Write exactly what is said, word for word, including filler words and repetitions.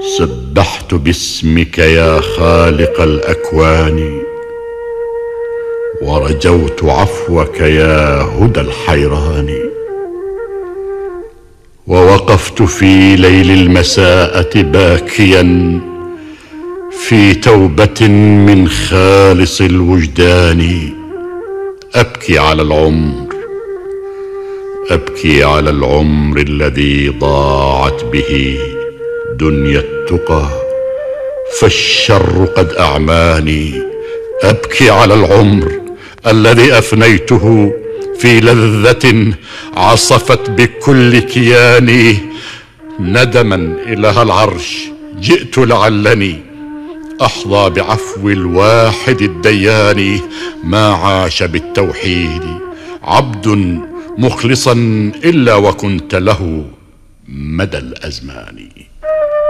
سبحت باسمك يا خالق الأكوان، ورجوت عفوك يا هدى الحيران. ووقفت في ليل المساءة باكيا في توبة من خالص الوجدان. أبكي على العمر، أبكي على العمر الذي ضاعت به دنيا التقى، فالشر قد أعماني. أبكي على العمر الذي أفنيته في لذة عصفت بكل كياني. ندما إله العرش جئت لعلني أحظى بعفو الواحد الديان. ما عاش بالتوحيد عبد مخلصا إلا وكنت له مدى الأزمان.